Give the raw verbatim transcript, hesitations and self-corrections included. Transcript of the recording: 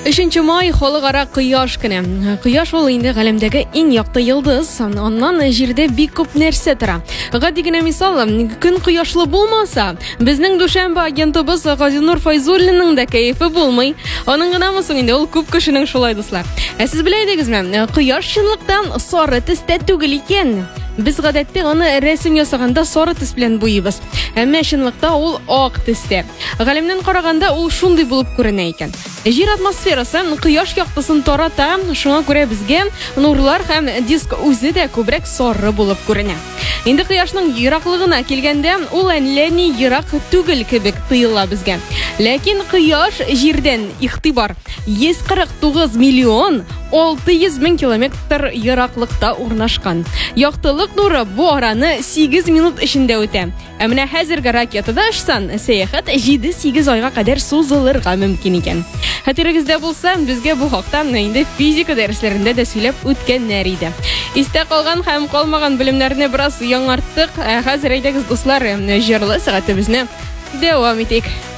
Өченче май халыкара кояш көне. Кояш ул инде галәмдәге иң якты йолдыз. Аннан җирдә бик күп нәрсә тора. Гади генә мисал, көн кояшлы булмаса, безнең Душанбе агентыбыз Газинур Файзуллинның да кәефе булмый. Аның гынамы соң инде ул күп кешенең шулай дуслар. Ә сез белә идегезме? Кояш чынлыктан сары төстә түгел икән. Без гадәттә аны рәсем ясаганда сары төс белән буйбыз. Әмма чынлыкта ул ак төстә. Галәмнән караганда ул шундый булып күренә икән. Җир атмосферасы кояш яктысын тарата, шуңа күрә безгә нурлар һәм диск үзе дә күбрәк сары булып күренә. Инде кояшның ераклыгына килгәндә, ул әллә ни ерак түгел кебек тоела безгә. Ләкин кояш җирдән игътибар йөз кырык тугыз миллион алты йөз мең километр ераклыкта урнашкан. Яктылык нуры бу араны сигез минут эчендә үтә. Ә менә хәзерге ракетада очсан, сәяхәт җиде-сигез айга кадәр сузылырга мөмкин икән. Хәтерегездә булса, безгә бу хакта инде физика дәресләрендә дә сөйләп үткәннәр иде. Истә калган һәм калмаган белемнәрне бераз яңарттык. Хәзер әйдәгез дуслар, җырлы сәгатебезне дәвам итик.